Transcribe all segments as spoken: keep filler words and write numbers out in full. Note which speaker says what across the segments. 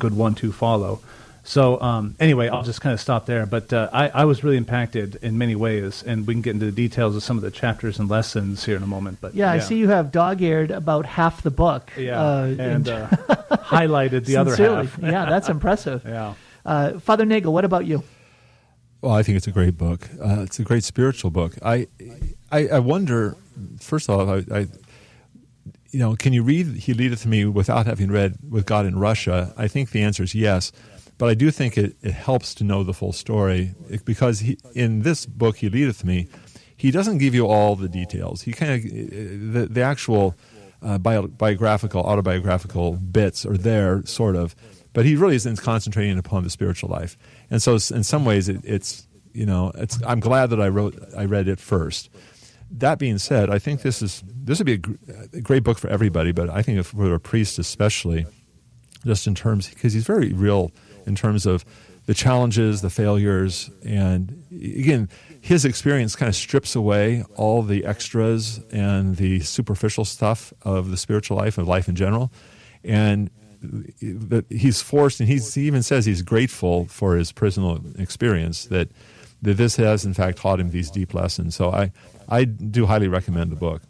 Speaker 1: good one to follow. So um, anyway, I'll just kind of stop there. But uh, I, I was really impacted in many ways, and we can get into the details of some of the chapters and lessons here in a moment. But
Speaker 2: yeah,
Speaker 1: yeah.
Speaker 2: I see you have dog-eared about half the book.
Speaker 1: Yeah,
Speaker 2: uh,
Speaker 1: and uh, highlighted the other half.
Speaker 2: Yeah, that's impressive.
Speaker 1: Yeah,
Speaker 2: uh, Father Nagel, what about you?
Speaker 3: Well, I think it's a great book. Uh, it's a great spiritual book. I, I, I wonder. First of all, I, I, you know, can you read "He Leadeth Me" without having read "With God in Russia"? I think the answer is yes. But I do think it, it helps to know the full story, because he, in this book, He Leadeth Me, he doesn't give you all the details. He kind of the, the actual uh, bio, biographical, autobiographical bits are there, sort of, but he really is concentrating upon the spiritual life. And so, in some ways, it, it's you know, it's. I'm glad that I wrote, I read it first. That being said, I think this is this would be a, gr- a great book for everybody, but I think for a priest especially, just in terms, because he's very real. In terms of the challenges, the failures, and again, his experience kind of strips away all the extras and the superficial stuff of the spiritual life, of life in general. And that he's forced, and he's, he even says he's grateful for his personal experience, that, that this has, in fact, taught him these deep lessons. So I, I do highly recommend the book.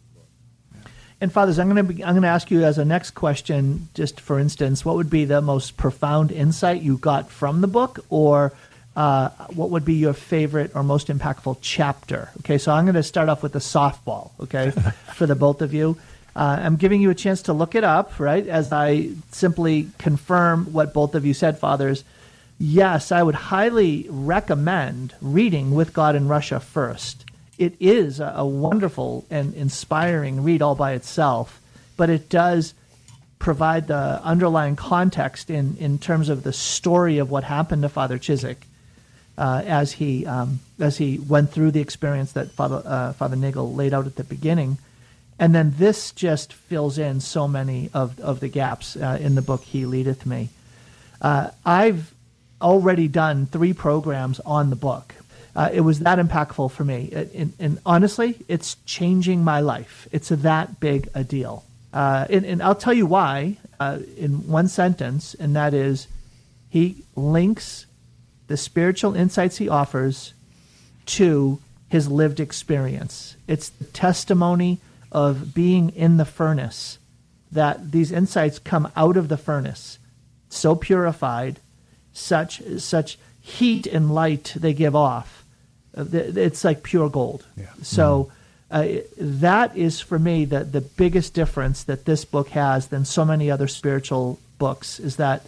Speaker 2: And fathers, I'm going to I'm going to ask you as a next question, just for instance, what would be the most profound insight you got from the book, or uh, what would be your favorite or most impactful chapter? Okay, so I'm going to start off with the softball, okay, for the both of you. Uh, I'm giving you a chance to look it up, right, as I simply confirm what both of you said, fathers. Yes, I would highly recommend reading With God in Russia first. It is a, a wonderful and inspiring read all by itself, but it does provide the underlying context in, in terms of the story of what happened to Father Chiswick uh, as he um, as he went through the experience that Father uh, Father Nagel laid out at the beginning, and then this just fills in so many of of the gaps uh, in the book He Leadeth Me. Uh, I've already done three programs on the book. Uh, it was that impactful for me. It, and, and honestly, it's changing my life. It's a, that big a deal. Uh, and, and I'll tell you why uh, in one sentence, and that is he links the spiritual insights he offers to his lived experience. It's the testimony of being in the furnace, that these insights come out of the furnace, so purified, such such heat and light they give off. It's like pure gold. Yeah. So uh, that is, for me, the, the biggest difference that this book has than so many other spiritual books, is that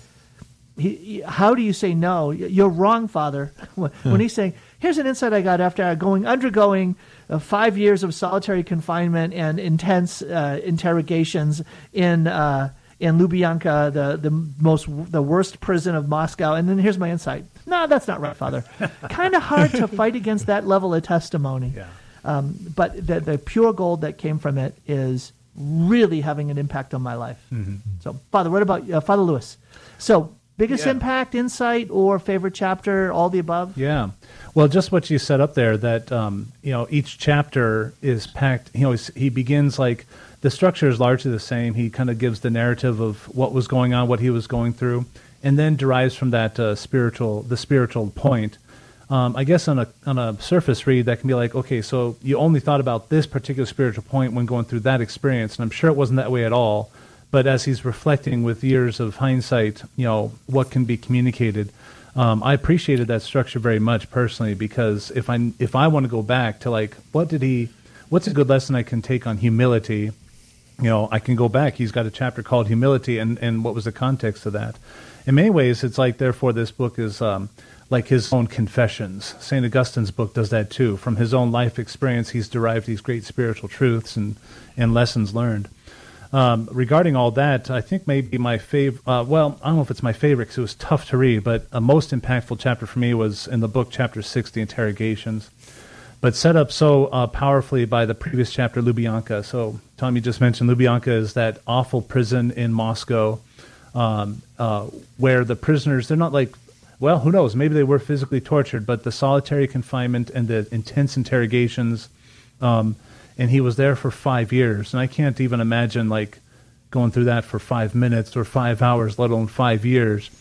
Speaker 2: he, how do you say no? You're wrong, Father. When hmm. he's saying, here's an insight I got after going undergoing uh, five years of solitary confinement and intense uh, interrogations in uh, in Lubyanka, the the most the worst prison of Moscow, and then here's my insight. No, that's not right, Father. Kind of hard to fight against that level of testimony. Yeah. Um, but the, the pure gold that came from it is really having an impact on my life. Mm-hmm. So, Father, what about uh, Father Lewis? So, biggest
Speaker 1: yeah.
Speaker 2: impact, insight, or favorite chapter, all the above?
Speaker 1: Yeah. Well, just what you set up there, that um, you know, each chapter is packed. You know, he begins like the structure is largely the same. He kind of gives the narrative of what was going on, what he was going through, and then derives from that uh, spiritual, the spiritual point. Um, I guess on a on a surface read, that can be like, okay, so you only thought about this particular spiritual point when going through that experience, and I'm sure it wasn't that way at all. But as he's reflecting with years of hindsight, you know, what can be communicated, um, I appreciated that structure very much personally, because if I if I want to go back to like, what did he, what's a good lesson I can take on humility? You know, I can go back. He's got a chapter called Humility, and, and what was the context of that? In many ways, it's like, therefore, this book is um, like his own confessions. Saint Augustine's book does that too. From his own life experience, he's derived these great spiritual truths and, and lessons learned. Um, regarding all that, I think maybe my favorite, uh, well, I don't know if it's my favorite because it was tough to read, but a most impactful chapter for me was in the book, chapter six, The Interrogations, but set up so uh, powerfully by the previous chapter, Lubyanka. So, Tom, you just mentioned Lubyanka is that awful prison in Moscow, Um, uh, where the prisoners, they're not like, well, who knows, maybe they were physically tortured, but the solitary confinement and the intense interrogations, um, and he was there for five years, and I can't even imagine like going through that for five minutes or five hours, let alone five years.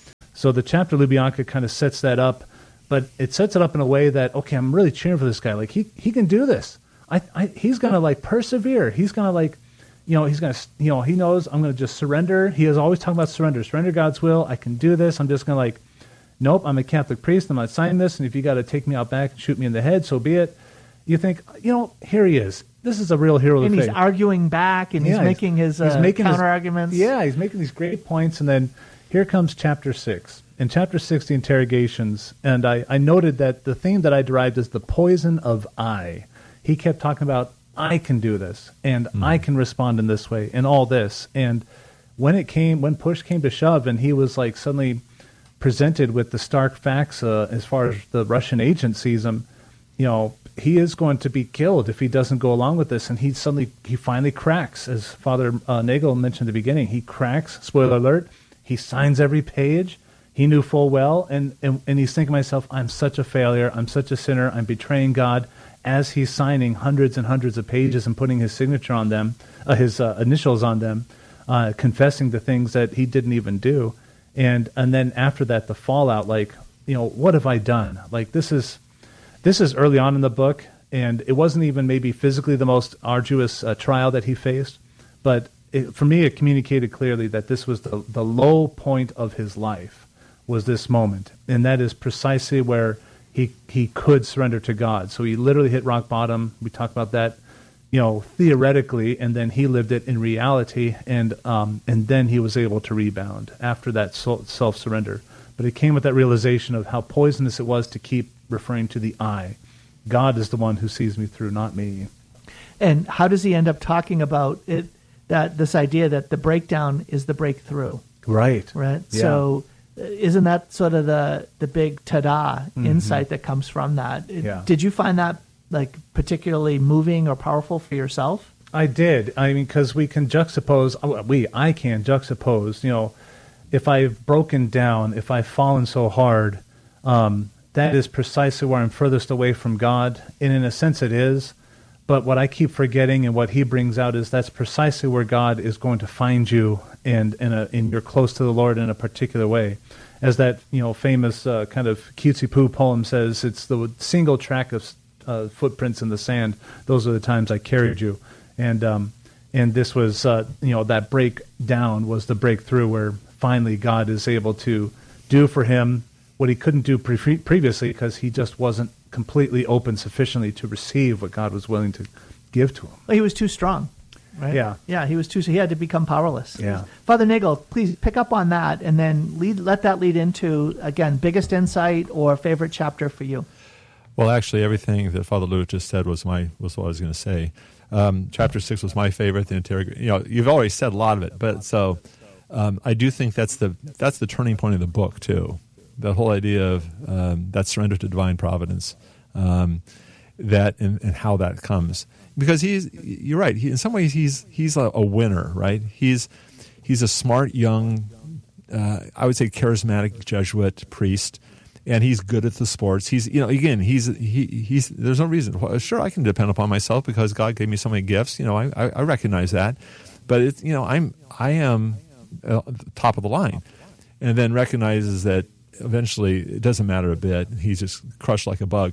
Speaker 1: So the chapter Lubyanka kind of sets that up, but it sets it up in a way that, okay, I'm really cheering for this guy. Like, he, he can do this. I, I he's going to, like, persevere. He's going to, like, you know, he's going to, you know, he knows I'm going to just surrender. He is always talking about surrender. Surrender God's will. I can do this. I'm just going to, like, nope, I'm a Catholic priest. I'm not signing this. And if you got to take me out back and shoot me in the head, so be it. You think, you know, here he is. This is a real hero of
Speaker 2: and
Speaker 1: the faith.
Speaker 2: And he's arguing back, and
Speaker 1: yeah,
Speaker 2: he's making his uh, counter-arguments.
Speaker 1: Yeah, he's making these great points. And then here comes chapter six. In chapter six, the interrogations. And I, I noted that the theme that I derived is the poison of I. He kept talking about, I can do this, and mm. I can respond in this way, and all this. And when it came, when push came to shove, and he was like suddenly presented with the stark facts uh, as far as the Russian agent sees him, you know, he is going to be killed if he doesn't go along with this. And he suddenly, he finally cracks, as Father uh, Nagel mentioned at the beginning. He cracks, spoiler alert, he signs every page. He knew full well, and, and, and he's thinking to himself, I'm such a failure, I'm such a sinner, I'm betraying God, as he's signing hundreds and hundreds of pages and putting his signature on them, uh, his uh, initials on them, uh, confessing the things that he didn't even do. And and then after that, the fallout, like, you know, what have I done? Like, this is this is early on in the book, and it wasn't even maybe physically the most arduous uh, trial that he faced, but it, for me, it communicated clearly that this was the, the low point of his life, was this moment. And that is precisely where he he could surrender to God. So he literally hit rock bottom. We talked about that, you know, theoretically, and then he lived it in reality, and um, and then he was able to rebound after that self-surrender. But it came with that realization of how poisonous it was to keep referring to the I. God is the one who sees me through, not me.
Speaker 2: And how does he end up talking about it? That this idea that the breakdown is the breakthrough.
Speaker 1: Right.
Speaker 2: Right.
Speaker 1: Yeah.
Speaker 2: So isn't that sort of the the big ta-da mm-hmm. insight that comes from that? It,
Speaker 1: yeah.
Speaker 2: Did you find that like particularly moving or powerful for yourself?
Speaker 1: I did. I mean, because we can juxtapose, we, I can juxtapose, you know, if I've broken down, if I've fallen so hard, um, that is precisely where I'm furthest away from God. And in a sense it is. But what I keep forgetting and what he brings out is that's precisely where God is going to find you, and, and, a, and you're close to the Lord in a particular way. As that, you know, famous uh, kind of cutesy-poo poem says, it's the single track of uh, footprints in the sand. Those are the times I carried you. And um, and this was, uh, you know, that breakdown was the breakthrough where finally God is able to do for him what he couldn't do pre- previously because he just wasn't completely open sufficiently to receive what God was willing to give to him.
Speaker 2: Well, he was too strong, right?
Speaker 1: Yeah.
Speaker 2: Yeah, he was too, so he had to become powerless.
Speaker 1: Yeah.
Speaker 2: Father Nagel, please pick up on that and then lead, let that lead into, again, biggest insight or favorite chapter for you.
Speaker 3: Well, actually, everything that Father Lewis just said was my was what I was going to say. Um, chapter six was my favorite. The interrog- you know, you've already said a lot of it, but so um, I do think that's the that's the turning point of the book too. The whole idea of um, that surrender to divine providence, um, that and, and how that comes. Because he's, you're right. He, in some ways, he's he's a, a winner, right? He's he's a smart young, uh, I would say, charismatic Jesuit priest, and he's good at the sports. He's, you know, again, he's he he's. There's no reason. Well, sure, I can depend upon myself because God gave me so many gifts. You know, I I, I recognize that, but it's, you know, I'm I am uh, top of the line, and then recognizes that. Eventually, it doesn't matter a bit. He's just crushed like a bug.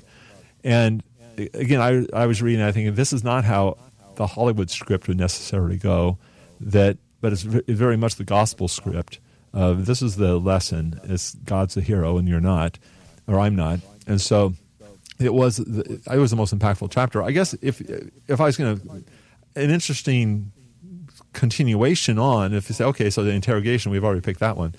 Speaker 3: And again, I I was reading, I think, this is not how the Hollywood script would necessarily go, that, but it's very much the gospel script. Uh, this is the lesson. It's God's the hero and you're not, or I'm not. And so it was, it was the most impactful chapter. I guess if, if I was going to, an interesting continuation on, if you say, okay, so the interrogation, we've already picked that one.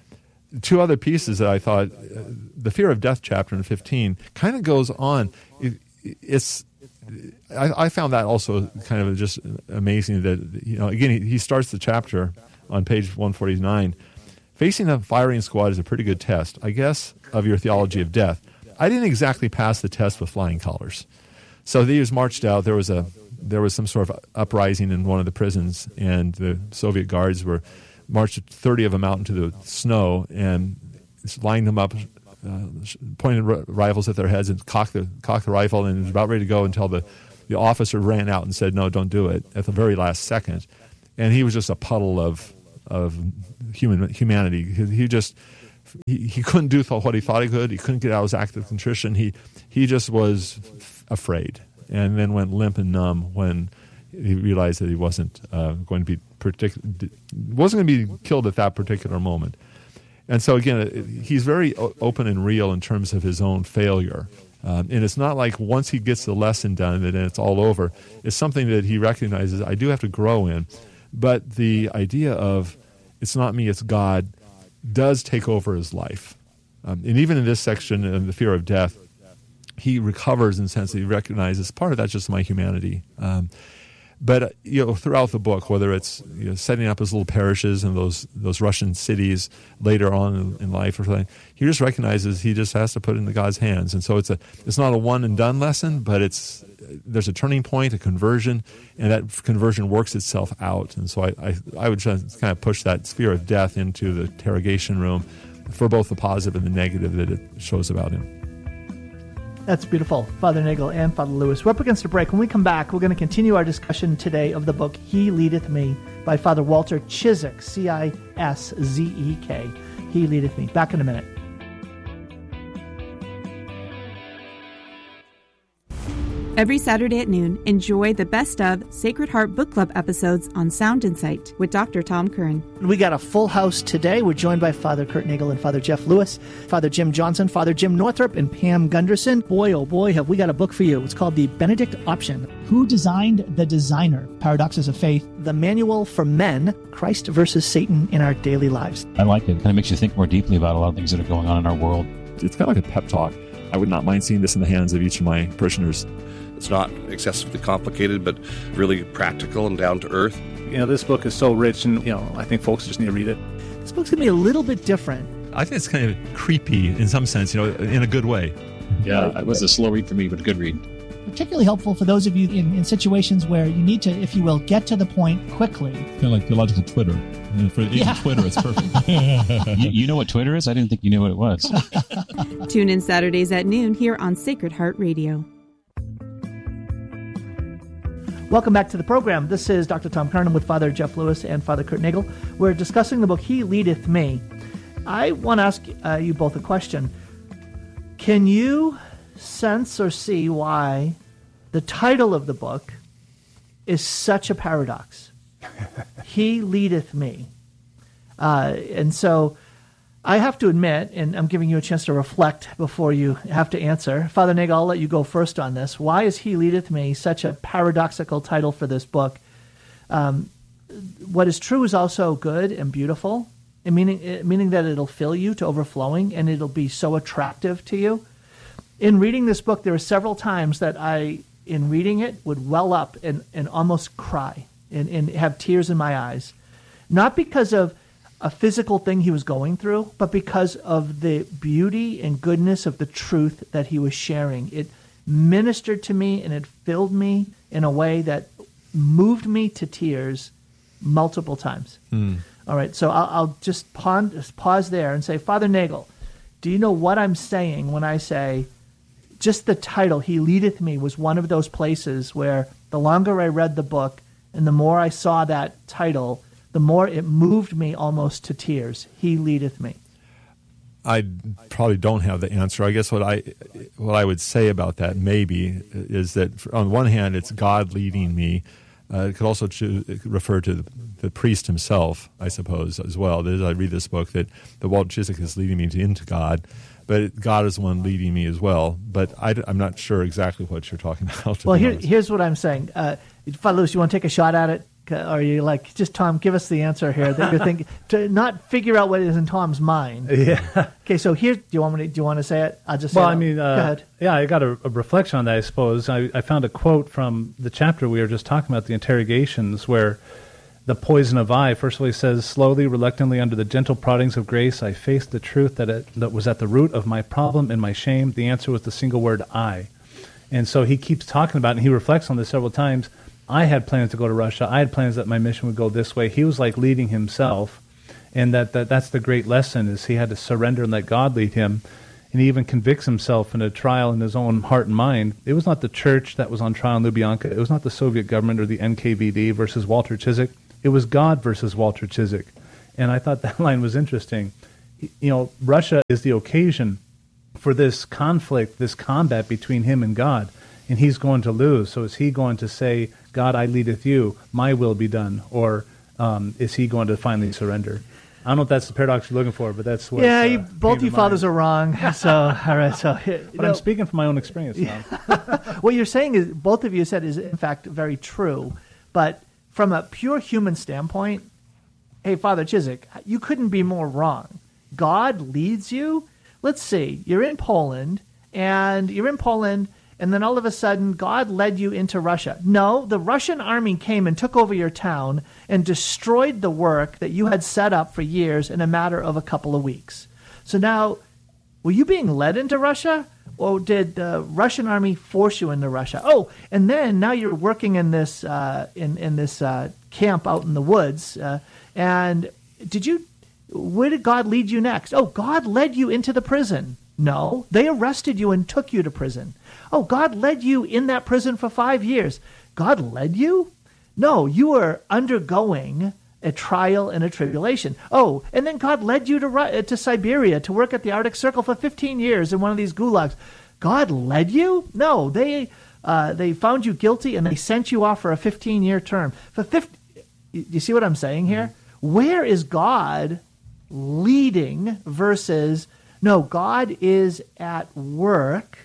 Speaker 3: Two other pieces that I thought, uh, the fear of death chapter in fifteen kind of goes on. It, it's, I, I found that also kind of just amazing that, you know, again, he, he starts the chapter on page one forty-nine. Facing a firing squad is a pretty good test, I guess, of your theology of death. I didn't exactly pass the test with flying colors. So they was marched out. There was a there was some sort of uprising in one of the prisons, and the Soviet guards were marched thirty of them out into the snow and lined them up, uh, pointed r- rifles at their heads and cocked the cocked the rifle and was about ready to go until the, the officer ran out and said, "No, don't do it," at the very last second. And he was just a puddle of of human humanity. He, he just he, he couldn't do what he thought he could. He couldn't get out of his act of contrition. He he just was afraid, and then went limp and numb when he realized that he wasn't uh, going to be partic- wasn't going to be killed at that particular moment. And so again, he's very open and real in terms of his own failure. Um, and it's not like once he gets the lesson done and it's all over. It's something that he recognizes I do have to grow in. But the idea of it's not me, it's God, does take over his life. Um, and even in this section, in the fear of death, he recovers in the sense that he recognizes part of that's just my humanity. Um, But uh, you know, throughout the book, whether it's you know, setting up his little parishes in those those Russian cities later on in, in life or something, he just recognizes he just has to put it into God's hands. And so it's a it's not a one and done lesson, but it's there's a turning point, a conversion, and that conversion works itself out. And so I I, I would just kind of push that sphere of death into the interrogation room for both the positive and the negative that it shows about him.
Speaker 2: That's beautiful, Father Nagel and Father Lewis. We're up against a break. When we come back, we're going to continue our discussion today of the book He Leadeth Me by Father Walter Ciszek, C I S Z E K. He Leadeth Me. Back in a minute.
Speaker 4: Every Saturday at noon, enjoy the best of Sacred Heart Book Club episodes on Sound Insight with Doctor Tom Curran.
Speaker 2: We got a full house today. We're joined by Father Kurt Nagel and Father Jeff Lewis, Father Jim Johnson, Father Jim Northrup, and Pam Gunderson. Boy, oh boy, have we got a book for you. It's called The Benedict Option. Who Designed the Designer? Paradoxes of Faith. The Manual for Men, Christ versus Satan in Our Daily Lives.
Speaker 5: I like it. It kind of makes you think more deeply about a lot of things that are going on in our world.
Speaker 3: It's kind of like a pep talk. I would not mind seeing this in the hands of each of my parishioners.
Speaker 6: It's not excessively complicated, but really practical and down to earth.
Speaker 1: You know, this book is so rich, and, you know, I think folks just need to read it.
Speaker 2: This book's going to be a little bit different.
Speaker 3: I think it's kind of creepy in some sense, you know, in a good way.
Speaker 5: Yeah, it was a slow read for me, but a good read.
Speaker 7: Particularly helpful for those of you in, in situations where you need to, if you will, get to the point quickly.
Speaker 3: Kind of like theological Twitter. And for the age
Speaker 7: Yeah.
Speaker 3: of Twitter, it's perfect.
Speaker 5: you, you know what Twitter is? I didn't think you knew what it was.
Speaker 4: Tune in Saturdays at noon here on Sacred Heart Radio.
Speaker 2: Welcome back to the program. This is Doctor Tom Curran with Father Jeff Lewis and Father Kurt Nagel. We're discussing the book He Leadeth Me. I want to ask uh, you both a question. Can you sense or see why the title of the book is such a paradox? He leadeth me. Uh, and so I have to admit, and I'm giving you a chance to reflect before you have to answer. Father Nagel, I'll let you go first on this. Why is He Leadeth Me such a paradoxical title for this book? Um, what is true is also good and beautiful, and meaning, meaning that it'll fill you to overflowing and it'll be so attractive to you. In reading this book, there are several times that I, in reading it, would well up and, and almost cry and, and have tears in my eyes. Not because of a physical thing he was going through, but because of the beauty and goodness of the truth that he was sharing. It ministered to me and it filled me in a way that moved me to tears multiple times. Mm. All right, so I'll, I'll just pause, pause there and say, Father Nagel, do you know what I'm saying when I say just the title, He Leadeth Me, was one of those places where the longer I read the book and the more I saw that title, the more it moved me almost to tears. He leadeth me.
Speaker 3: I probably don't have the answer. I guess what I what I would say about that maybe is that on one hand, it's God leading me. Uh, it could also cho- refer to the, the priest himself, I suppose, as well. As I read this book, that the Walter Ciszek is leading me to, into God, but God is the one leading me as well. But I, I'm not sure exactly what you're talking about.
Speaker 2: Well, here, here's what I'm saying. Uh, Father Lewis, you want to take a shot at it? Or are you like, just Tom, give us the answer here that you're thinking, to not figure out what is in Tom's mind.
Speaker 1: Yeah.
Speaker 2: Okay, so here, do you want me to, do you want to say it? I'll just say
Speaker 1: Well,
Speaker 2: it.
Speaker 1: I mean, uh,
Speaker 2: Go ahead.
Speaker 1: yeah, I got a, a reflection on that, I suppose. I, I found a quote from the chapter we were just talking about, the interrogations, where the poison of I, first of all, he says, slowly, reluctantly, under the gentle proddings of grace, I faced the truth that, it, that was at the root of my problem and my shame. The answer was the single word I. And so he keeps talking about it, and he reflects on this several times. I had plans to go to Russia. I had plans that my mission would go this way. He was like leading himself, and that, that that's the great lesson, is he had to surrender and let God lead him. And he even convicts himself in a trial in his own heart and mind. It was not the church that was on trial in Lubyanka. It was not the Soviet government or the N K V D versus Walter Ciszek. It was God versus Walter Ciszek. And I thought that line was interesting. you know, Russia is the occasion for this conflict, this combat between him and God, and he's going to lose. So is he going to say, God, I leadeth you, my will be done, or um, is he going to finally surrender? I don't know if that's the paradox you're looking for, but that's what.
Speaker 2: Yeah,
Speaker 1: uh,
Speaker 2: you, both you fathers are wrong. So, all right. So,
Speaker 1: but
Speaker 2: know,
Speaker 1: I'm speaking from my own experience now.
Speaker 2: What you're saying is, both of you said is in fact very true, but from a pure human standpoint, hey, Father Chiswick, you couldn't be more wrong. God leads you. Let's see, you're in Poland, and you're in Poland. And then all of a sudden, God led you into Russia. No, the Russian army came and took over your town and destroyed the work that you had set up for years in a matter of a couple of weeks. So now, were you being led into Russia? Or did the Russian army force you into Russia? Oh, and then now you're working in this uh, in, in this uh, camp out in the woods. Uh, and did you, where did God lead you next? Oh, God led you into the prison. No, they arrested you and took you to prison. Oh, God led you in that prison for five years. God led you? No, you were undergoing a trial and a tribulation. Oh, and then God led you to to Siberia to work at the Arctic Circle for fifteen years in one of these gulags. God led you? No, they uh, they found you guilty and they sent you off for a fifteen-year term. For fifty, you see what I'm saying here? Where is God leading versus... No, God is at work,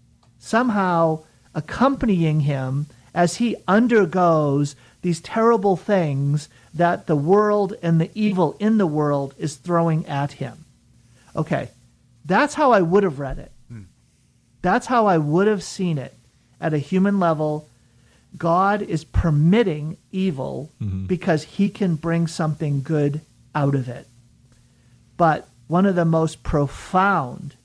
Speaker 2: somehow accompanying him as he undergoes these terrible things that the world and the evil in the world is throwing at him. Okay, that's how I would have read it. Hmm. That's how I would have seen it at a human level. God is permitting evil mm-hmm. because he can bring something good out of it. But one of the most profound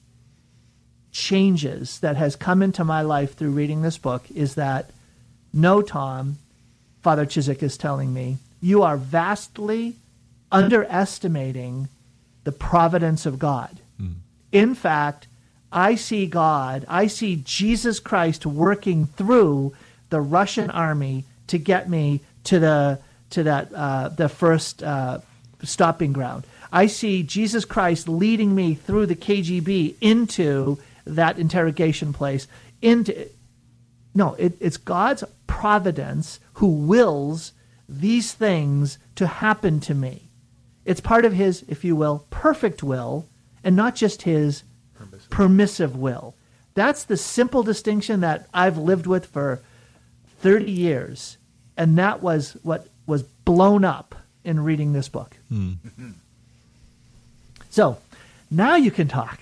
Speaker 2: changes that has come into my life through reading this book is that, no, Tom, Father Chiswick is telling me, you are vastly underestimating the providence of God. Mm. In fact, I see God, I see Jesus Christ working through the Russian army to get me to the to that uh, the first uh, stopping ground. I see Jesus Christ leading me through the K G B into that interrogation place. Into no, it, it's God's providence who wills these things to happen to me. It's part of his, if you will, perfect will, and not just his permissive, permissive will. That's the simple distinction that I've lived with for thirty years, and that was what was blown up in reading this book. Hmm. So now you can talk.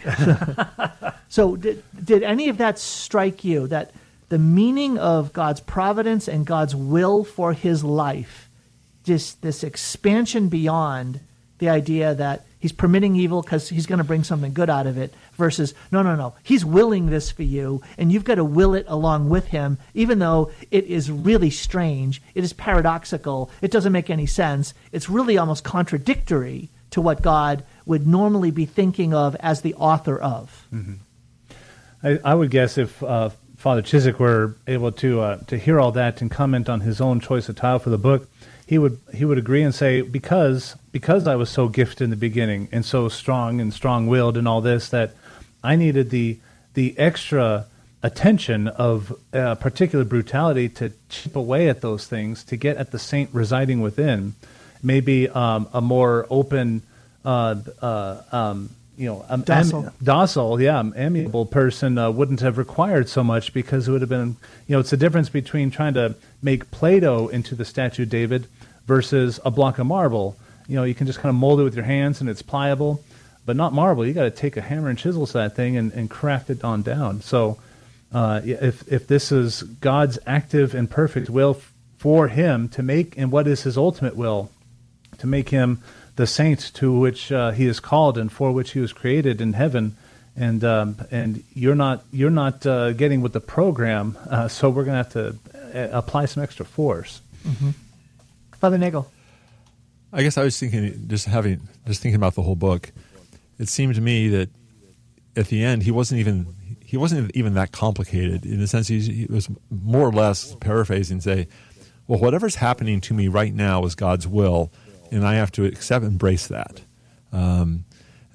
Speaker 2: So did, did any of that strike you, that the meaning of God's providence and God's will for his life, just this expansion beyond the idea that he's permitting evil because he's going to bring something good out of it, versus, no, no, no, he's willing this for you, and you've got to will it along with him, even though it is really strange, it is paradoxical, it doesn't make any sense, it's really almost contradictory to what God would normally be thinking of as the author of.
Speaker 1: Mm-hmm. I, I would guess if uh, Father Chiswick were able to uh, to hear all that and comment on his own choice of title for the book, he would he would agree and say, because because I was so gifted in the beginning and so strong and strong-willed and all this, that I needed the the extra attention of uh, particular brutality to chip away at those things, to get at the saint residing within. Maybe um, a more open, uh, uh, um, you know, um,
Speaker 2: docile,
Speaker 1: am, docile, yeah, amiable person uh, wouldn't have required so much, because it would have been, you know, it's the difference between trying to make Play-Doh into the statue of David versus a block of marble. You know, you can just kind of mold it with your hands and it's pliable, but not marble. You got to take a hammer and chisel to that thing and, and craft it on down. So, uh, if if this is God's active and perfect will f- for him to make, and what is his ultimate will, to make him the saint to which uh, he is called and for which he was created in heaven, and um, and you're not you're not uh, getting with the program, uh, so we're going to have to uh, apply some extra force.
Speaker 2: Mm-hmm. Father Nagel,
Speaker 3: I guess I was thinking, just having just thinking about the whole book, it seemed to me that at the end he wasn't even he wasn't even that complicated, in the sense he, he was more or less paraphrasing, say, well, whatever's happening to me right now is God's will, and I have to accept, embrace that. Um,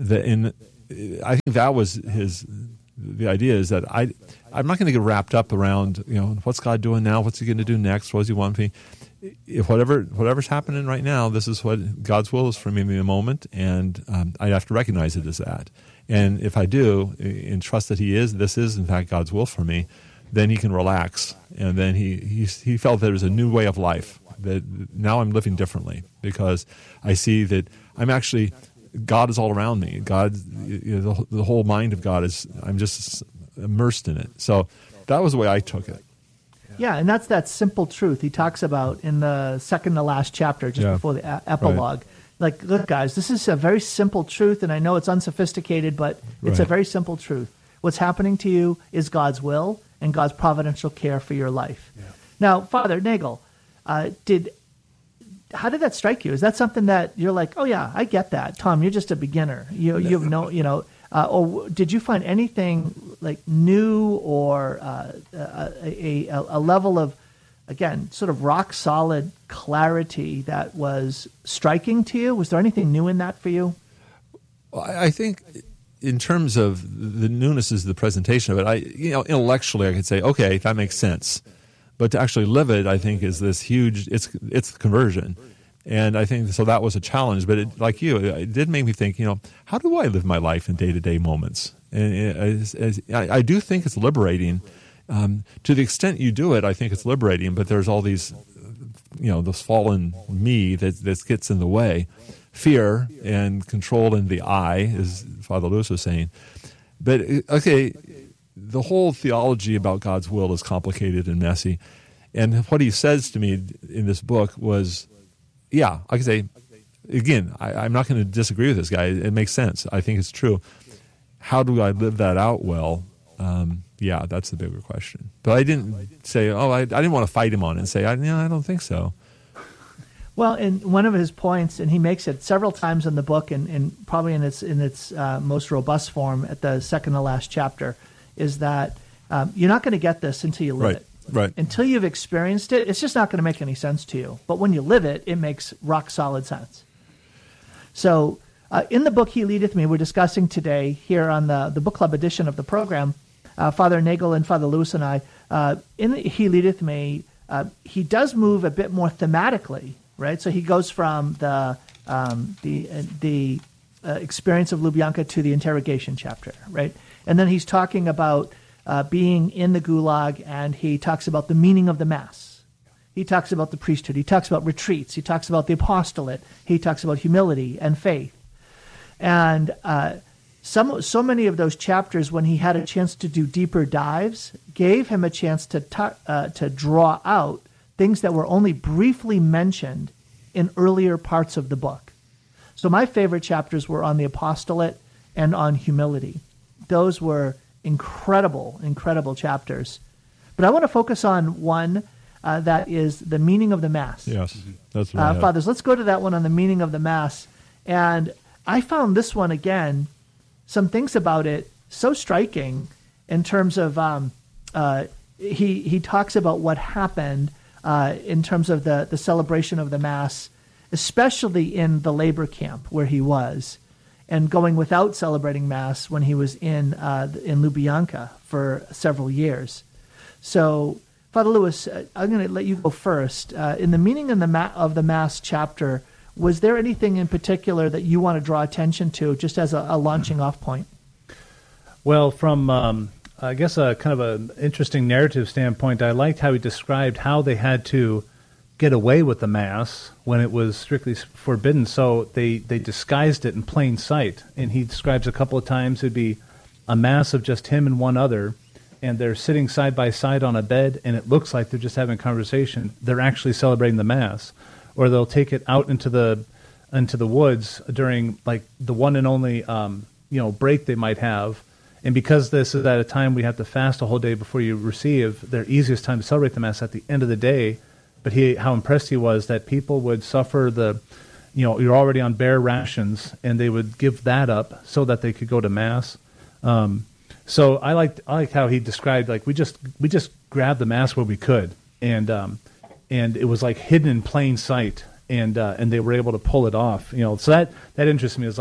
Speaker 3: the in I think that was his the idea is that I I'm not going to get wrapped up around, you know, what's God doing now, what's he going to do next, what does he want me. If whatever whatever's happening right now, this is what God's will is for me in the moment, and um, I have to recognize it as that. And if I do, and trust that He is, this is in fact God's will for me, then he can relax. And then he he, he felt there was a new way of life, that now I'm living differently because I see that I'm actually, God is all around me. God, you know, the, the whole mind of God is, I'm just immersed in it. So that was the way I took it.
Speaker 2: Yeah, and that's that simple truth he talks about in the second to last chapter, just
Speaker 3: Yeah.
Speaker 2: before the a- epilogue.
Speaker 3: Right.
Speaker 2: Like, look, guys, this is a very simple truth, and I know it's unsophisticated, but it's a
Speaker 3: Right.
Speaker 2: very simple truth. What's happening to you is God's will and God's providential care for your life.
Speaker 1: Yeah.
Speaker 2: Now, Father Nagel, uh, did how did that strike you? Is that something that you're like, oh yeah, I get that, Tom? You're just a beginner. You you have no, you know. Uh, or did you find anything like new or uh, a, a, a level of, again, sort of rock solid clarity that was striking to you? Was there anything new in that for you?
Speaker 3: Well, I I think in terms of the newness is the presentation of it. I, you know, intellectually I could say, okay, that makes sense. But to actually live it, I think, is this huge, it's it's conversion. And I think, so that was a challenge. But it, like you, it did make me think, you know, how do I live my life in day-to-day moments? And it, as, as, I, I do think it's liberating. Um, to the extent you do it, I think it's liberating. But there's all these, you know, this fallen me that, that gets in the way. Fear and control in the I, as Father Lewis was saying. But, okay, the whole theology about God's will is complicated and messy. And what he says to me in this book was, yeah, I can say, again, I, I'm not going to disagree with this guy. It makes sense. I think it's true. How do I live that out well? Um, yeah, that's the bigger question. But I didn't say, oh, I, I didn't want to fight him on it and say, I, you know, I don't think so.
Speaker 2: Well, in one of his points, and he makes it several times in the book, and, and probably in its in its uh, most robust form at the second to last chapter, is that um, you're not going to get this until you live
Speaker 3: Right.
Speaker 2: it.
Speaker 3: Right.
Speaker 2: Until you've experienced it, it's just not going to make any sense to you. But when you live it, it makes rock solid sense. So uh, in the book, He Leadeth Me, we're discussing today here on the, the book club edition of the program, uh, Father Nagel and Father Lewis and I, uh, in He Leadeth Me, uh, he does move a bit more thematically, right? So he goes from the um, the uh, the uh, experience of Lubyanka to the interrogation chapter, right? And then he's talking about uh, being in the Gulag, and he talks about the meaning of the Mass. He talks about the priesthood. He talks about retreats. He talks about the apostolate. He talks about humility and faith. And uh, some so many of those chapters, when he had a chance to do deeper dives, gave him a chance to tu- uh, to draw out things that were only briefly mentioned in earlier parts of the book. So my favorite chapters were on the apostolate and on humility. Those were incredible, incredible chapters. But I want to focus on one uh, that is the meaning of the Mass.
Speaker 3: Yes, that's what I
Speaker 2: Uh,
Speaker 3: have.
Speaker 2: fathers, let's go to that one on the meaning of the Mass. And I found this one, again, some things about it so striking in terms of um, uh, he, he talks about what happened uh, in terms of the, the celebration of the Mass, especially in the labor camp where he was, and going without celebrating Mass when he was in uh, in Lubyanka for several years. So, Father Lewis, uh, I'm going to let you go first. Uh, in the meaning in the ma- of the Mass chapter, was there anything in particular that you want to draw attention to, just as a, a launching off point?
Speaker 1: Well, from um, I guess a kind of an interesting narrative standpoint, I liked how he described how they had to get away with the Mass when it was strictly forbidden. So they, they disguised it in plain sight. And he describes a couple of times it'd be a Mass of just him and one other, and they're sitting side by side on a bed, and it looks like they're just having a conversation. They're actually celebrating the Mass. Or they'll take it out into the into the woods during like the one and only um, you know break they might have. And because this is at a time we have to fast a whole day before you receive, their easiest time to celebrate the Mass at the end of the day. But he, how impressed he was that people would suffer the, you know, you're already on bare rations, and they would give that up so that they could go to Mass. Um, so I liked, I liked how he described, like, we just we just grabbed the Mass where we could, and um, and it was like hidden in plain sight, and uh, and they were able to pull it off. You know, so that that interests me. It's like,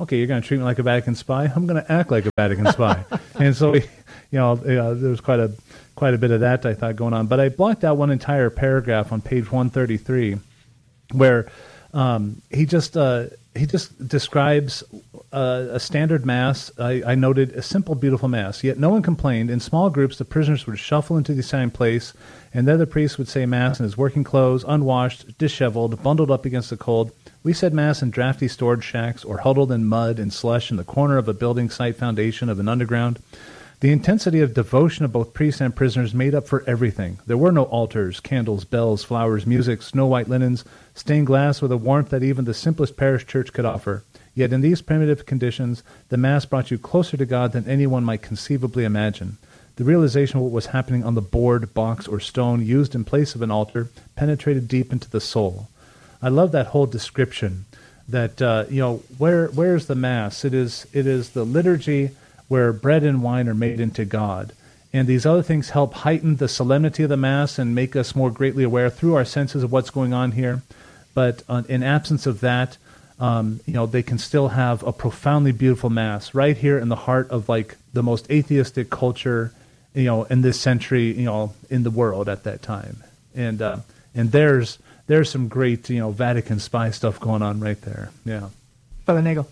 Speaker 1: okay, you're going to treat me like a Vatican spy. I'm going to act like a Vatican spy. And so, we, you know, uh, there was quite a quite a bit of that, I thought, going on. But I blocked out one entire paragraph on page one thirty-three where um, he just uh, he just describes uh, a standard mass. I, I noted a simple, beautiful mass. Yet no one complained. In small groups, the prisoners would shuffle into the assigned place, and there the priest would say mass in his working clothes, unwashed, disheveled, bundled up against the cold. We said mass in drafty storage shacks or huddled in mud and slush in the corner of a building site foundation of an underground. The intensity of devotion of both priests and prisoners made up for everything. There were no altars, candles, bells, flowers, music, snow-white linens, stained glass with a warmth that even the simplest parish church could offer. Yet in these primitive conditions, the Mass brought you closer to God than anyone might conceivably imagine. The realization of what was happening on the board, box, or stone used in place of an altar penetrated deep into the soul. I love that whole description that, uh, you know, where where's the Mass? It is it is the liturgy where bread and wine are made into God. And these other things help heighten the solemnity of the Mass and make us more greatly aware through our senses of what's going on here. But uh, in absence of that, um, you know, they can still have a profoundly beautiful Mass right here in the heart of, like, the most atheistic culture, you know, in this century, you know, in the world at that time. And uh, and there's there's some great, you know, Vatican spy stuff going on right there. Yeah.
Speaker 2: Father Nagel.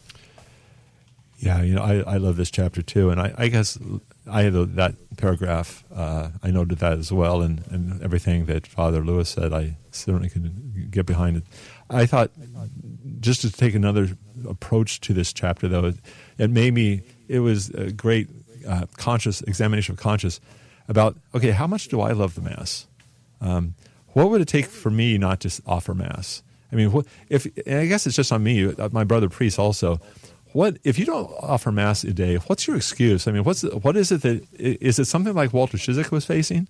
Speaker 3: Yeah, you know, I, I love this chapter too, and I, I guess I had that paragraph. Uh, I noted that as well, and, and everything that Father Lewis said, I certainly could get behind it. I thought just to take another approach to this chapter, though, it, it made me. It was a great uh, conscious examination of conscience about, okay, how much do I love the Mass? Um, what would it take for me not to offer Mass? I mean, what, if and I guess it's just on me. My brother priest also. What if you don't offer Mass a day? What's your excuse? I mean, what's what is it that is it something like Walter Ciszek was facing,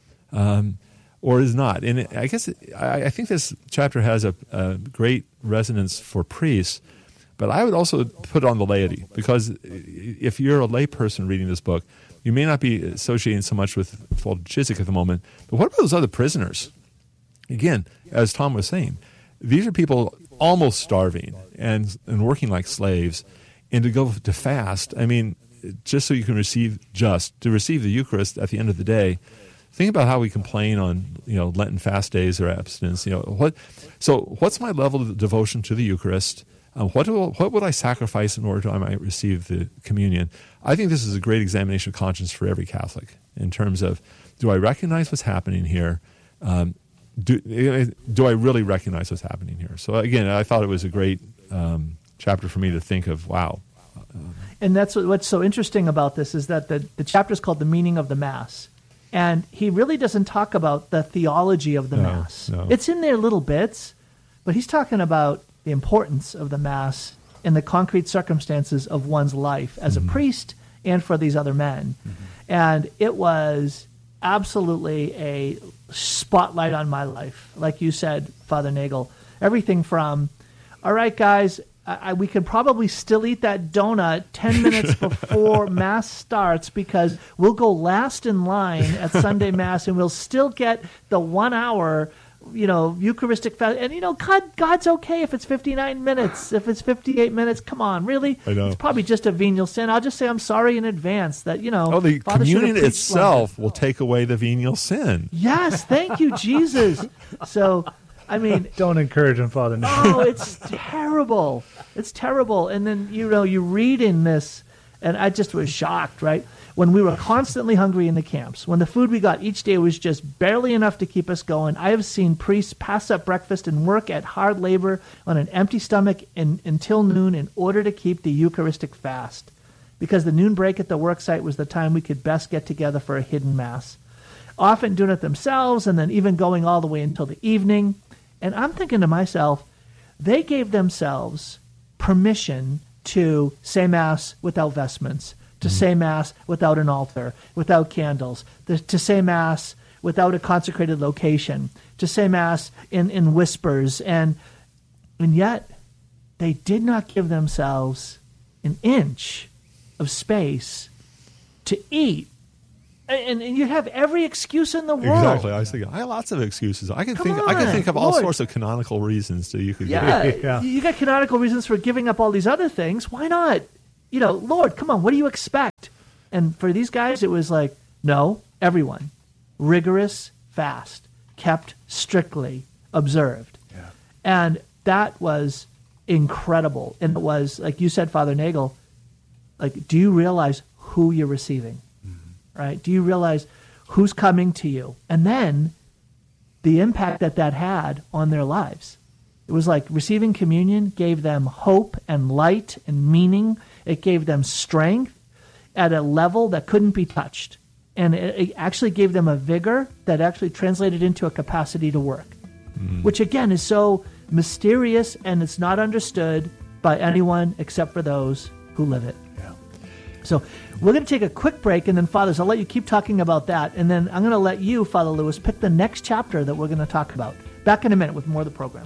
Speaker 3: um, or is not? And it, I guess it, I, I think this chapter has a, a great resonance for priests, but I would also put it on the laity, because if you're a lay person reading this book, you may not be associating so much with Walter Ciszek at the moment. But what about those other prisoners? Again, as Tom was saying, these are people almost starving and and working like slaves, and to go to fast, I mean, just so you can receive just to receive the Eucharist at the end of the day. Think about how we complain on, you know, Lenten fast days or abstinence. You know what? So, what's my level of devotion to the Eucharist? Um, what do, what would I sacrifice in order to I might receive the communion? I think this is a great examination of conscience for every Catholic in terms of, do I recognize what's happening here? Um, Do, do I really recognize what's happening here? So again, I thought it was a great um, chapter for me to think of, wow.
Speaker 2: And that's what, what's so interesting about this is that the, the chapter is called The Meaning of the Mass. And he really doesn't talk about the theology of the
Speaker 3: No,
Speaker 2: Mass.
Speaker 3: no.
Speaker 2: It's in there little bits, but he's talking about the importance of the Mass in the concrete circumstances of one's life as
Speaker 3: Mm-hmm.
Speaker 2: a priest and for these other men. Mm-hmm. And it was absolutely a spotlight on my life. Like you said, Father Nagel, everything from, all right, guys, I, I, we could probably still eat that donut ten minutes before Mass starts, because we'll go last in line at Sunday Mass and we'll still get the one hour, you know, Eucharistic fast. And, you know, God, God's okay if it's fifty-nine minutes, if it's fifty-eight minutes. Come on, really?
Speaker 3: I know.
Speaker 2: It's probably just a venial sin. I'll just say I'm sorry in advance that, you know.
Speaker 3: Oh, the
Speaker 2: Father should have
Speaker 3: communion
Speaker 2: preached
Speaker 3: itself
Speaker 2: longer.
Speaker 3: will take away the venial sin.
Speaker 2: Yes, thank you, Jesus. So, I mean,
Speaker 1: Don't encourage him, Father. No.
Speaker 2: oh, it's terrible. It's terrible. And then, you know, you read in this, and I just was shocked, right? When we were constantly hungry in the camps, when the food we got each day was just barely enough to keep us going, I have seen priests pass up breakfast and work at hard labor on an empty stomach in, until noon in order to keep the Eucharistic fast, because the noon break at the work site was the time we could best get together for a hidden Mass, often doing it themselves and then even going all the way until the evening. And I'm thinking to myself, they gave themselves permission to say Mass without vestments, to mm-hmm. say Mass without an altar, without candles, to, to say Mass without a consecrated location, to say Mass in, in whispers. And, and yet, they did not give themselves an inch of space to eat And, and you have every excuse in the world.
Speaker 3: Exactly. I was thinking, I have lots of excuses. I can
Speaker 2: Come
Speaker 3: think. I can
Speaker 2: on,
Speaker 3: think of all
Speaker 2: Lord.
Speaker 3: sorts of canonical reasons that you could.
Speaker 2: Yeah,
Speaker 3: give.
Speaker 1: Yeah.
Speaker 2: you got canonical reasons for giving up all these other things. Why not? You know, Lord, come on, what do you expect? And for these guys, it was like, no, everyone, rigorous fast, kept strictly observed.
Speaker 1: Yeah.
Speaker 2: And that was incredible. And it was, like you said, Father Nagel, like, do you realize who you're receiving? Mm-hmm. Right? Do you realize who's coming to you? And then the impact that that had on their lives. It was like receiving communion gave them hope and light and meaning. It gave them strength at a level that couldn't be touched. And it, it actually gave them a vigor that actually translated into a capacity to work, mm. which again is so mysterious and it's not understood by anyone except for those who live it.
Speaker 1: Yeah.
Speaker 2: So we're going to take a quick break, and then, Fathers, I'll let you keep talking about that, and then I'm going to let you, Father Lewis, pick the next chapter that we're going to talk about. Back in a minute with more of the program.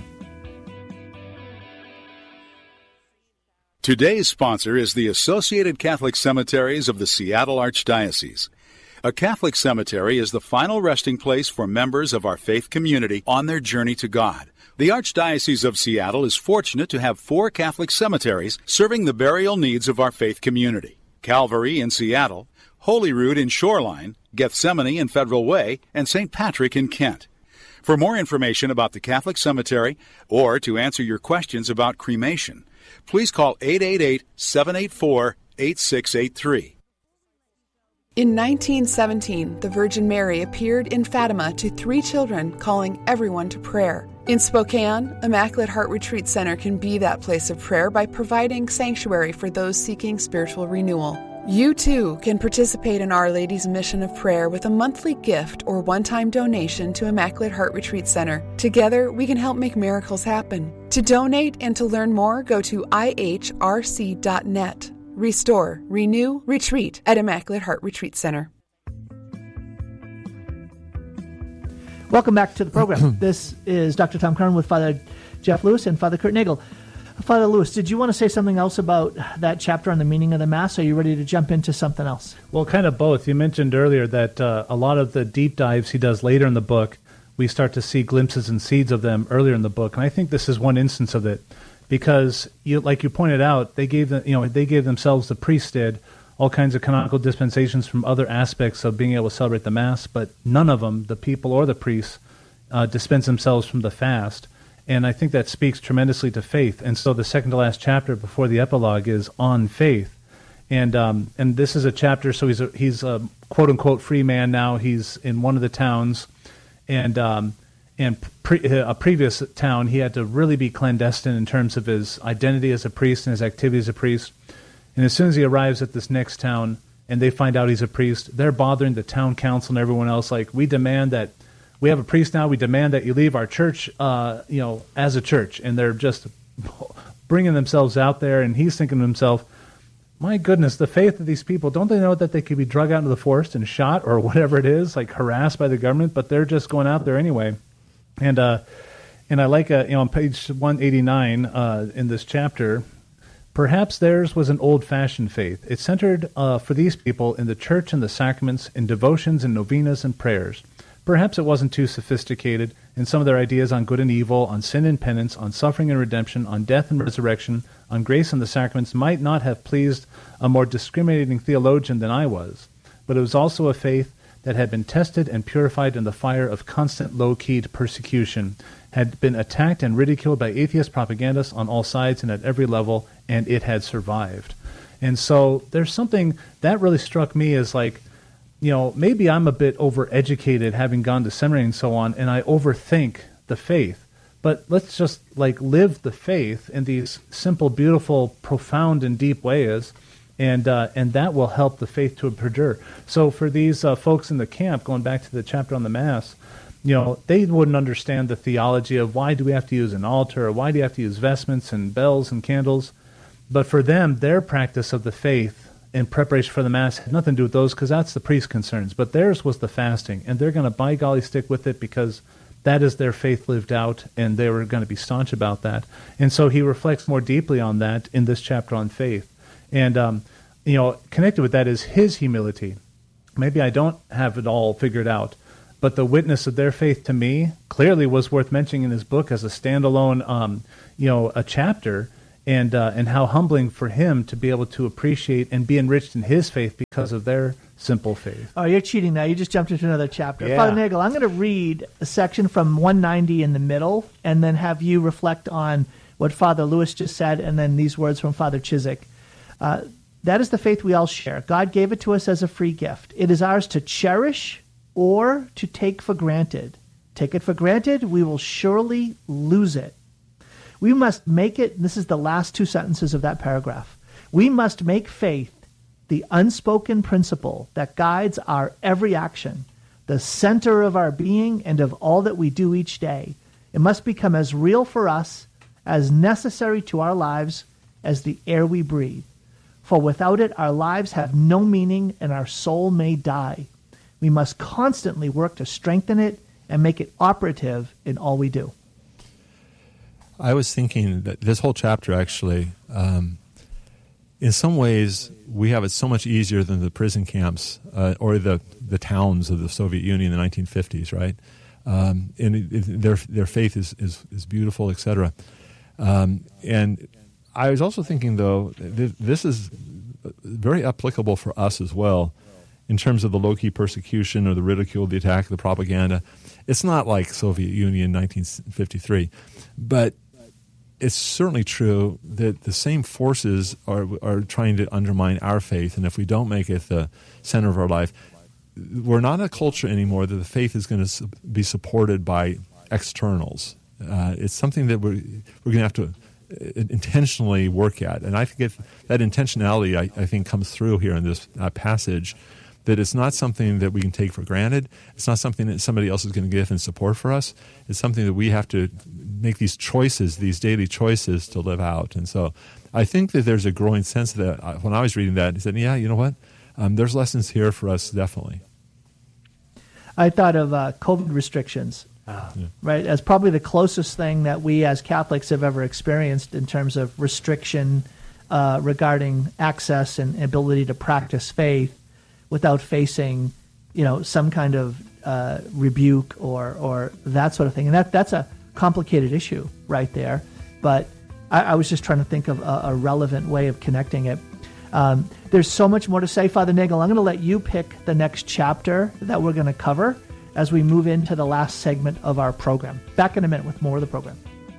Speaker 8: Today's sponsor is the Associated Catholic Cemeteries of the Seattle Archdiocese. A Catholic cemetery is the final resting place for members of our faith community on their journey to God. The Archdiocese of Seattle is fortunate to have four Catholic cemeteries serving the burial needs of our faith community. Calvary in Seattle, Holyrood in Shoreline, Gethsemane in Federal Way, and Saint Patrick in Kent. For more information about the Catholic Cemetery or to answer your questions about cremation, please call eight eight eight, seven eight four, eight six eight three.
Speaker 9: In nineteen seventeen, the Virgin Mary appeared in Fatima to three children, calling everyone to prayer. In Spokane, Immaculate Heart Retreat Center can be that place of prayer by providing sanctuary for those seeking spiritual renewal. You, too, can participate in Our Lady's mission of prayer with a monthly gift or one-time donation to Immaculate Heart Retreat Center. Together, we can help make miracles happen. To donate and to learn more, go to I H R C dot net. Restore, renew, retreat at Immaculate Heart Retreat Center.
Speaker 2: Welcome back to the program. This is Doctor Tom Curran with Father Jeff Lewis and Father Kurt Nagel. Father Lewis, did you want to say something else about that chapter on the meaning of the Mass? Or are you ready to jump into something else?
Speaker 1: Well, kind of both. You mentioned earlier that uh, a lot of the deep dives he does later in the book, we start to see glimpses and seeds of them earlier in the book. And I think this is one instance of it. Because, you, like you pointed out, they gave the, you know they gave themselves, the priests did, all kinds of canonical dispensations from other aspects of being able to celebrate the Mass, but none of them, the people or the priests, uh, dispense themselves from the fast. And I think that speaks tremendously to faith. And so the second to last chapter before the epilogue is on faith. And um, and this is a chapter, so he's a, he's a quote-unquote free man now. He's in one of the towns, and... Um, And pre- a previous town, he had to really be clandestine in terms of his identity as a priest and his activity as a priest. And as soon as he arrives at this next town and they find out he's a priest, they're bothering the town council and everyone else, like, we demand that, we have a priest now, we demand that you leave our church, uh, you know, as a church. And they're just bringing themselves out there, and he's thinking to himself, my goodness, the faith of these people, don't they know that they could be drug out into the forest and shot or whatever it is, like harassed by the government, but they're just going out there anyway. And uh, and I like, uh, you know, on page one eighty-nine uh, in this chapter, perhaps theirs was an old-fashioned faith. It centered uh, for these people in the church and the sacraments, in devotions and novenas and prayers. Perhaps it wasn't too sophisticated in some of their ideas on good and evil, on sin and penance, on suffering and redemption, on death and resurrection, on grace and the sacraments might not have pleased a more discriminating theologian than I was. But it was also a faith that had been tested and purified in the fire of constant low-keyed persecution, had been attacked and ridiculed by atheist propagandists on all sides and at every level, and it had survived. And so there's something that really struck me as like, you know, maybe I'm a bit overeducated having gone to seminary and so on, and I overthink the faith. But let's just like live the faith in these simple, beautiful, profound, and deep ways. And uh, and that will help the faith to perdure. So for these uh, folks in the camp, going back to the chapter on the Mass, you know, they wouldn't understand the theology of why do we have to use an altar, or why do you have to use vestments and bells and candles. But for them, their practice of the faith in preparation for the Mass had nothing to do with those, because that's the priest's concerns. But theirs was the fasting, and they're going to by golly stick with it because that is their faith lived out, and they were going to be staunch about that. And so he reflects more deeply on that in this chapter on faith. And, um, you know, connected with that is his humility. maybe I don't have it all figured out, but the witness of their faith to me clearly was worth mentioning in his book as a standalone, um, you know, a chapter, and uh, and how humbling for him to be able to appreciate and be enriched in his faith because of their simple faith.
Speaker 2: Oh, you're cheating now. You just jumped into another chapter.
Speaker 1: Yeah.
Speaker 2: Father Nagel, I'm going to read a section from one ninety in the middle, and then have you reflect on what Father Lewis just said, and then these words from Father Chiswick. Uh, that is the faith we all share. God gave it to us as a free gift. It is ours to cherish or to take for granted. Take it for granted, we will surely lose it. We must make it, this is the last two sentences of that paragraph, we must make faith the unspoken principle that guides our every action, the center of our being and of all that we do each day. It must become as real for us, as necessary to our lives as the air we breathe. For without it, our lives have no meaning and our soul may die. We must constantly work to strengthen it and make it operative in all we do.
Speaker 3: I was thinking that this whole chapter actually, um, in some ways, we have it so much easier than the prison camps uh, or the, the towns of the Soviet Union in the nineteen fifties, right? Um, and it, it, their their faith is, is, is beautiful, et cetera. Um, and I was also thinking, though, th- this is very applicable for us as well in terms of the low-key persecution or the ridicule, the attack, the propaganda. It's not like Soviet Union nineteen fifty-three, but it's certainly true that the same forces are are trying to undermine our faith, and if we don't make it the center of our life, we're not a culture anymore that the faith is going to be supported by externals. Uh, it's something that we're we're going to have to intentionally work at, and I think it, that intentionality I, I think comes through here in this uh, passage. That it's not something that we can take for granted. It's not something that somebody else is going to give and support for us. It's something that we have to make these choices, these daily choices to live out. And so I think that there's a growing sense that uh, when I was reading that, I said, yeah, you know what? Um, there's lessons here for us, definitely.
Speaker 2: I thought of uh, COVID restrictions,
Speaker 3: Ah. Yeah.
Speaker 2: right, as probably the closest thing that we as Catholics have ever experienced in terms of restriction uh, regarding access and ability to practice faith without facing, you know, some kind of uh, rebuke or or that sort of thing. And that that's a complicated issue right there. But I, I was just trying to think of a, a relevant way of connecting it. Um, there's so much more to say, Father Nagel. I'm going to let you pick the next chapter that we're going to cover as we move into the last segment of our program. Back in a minute with more of the program.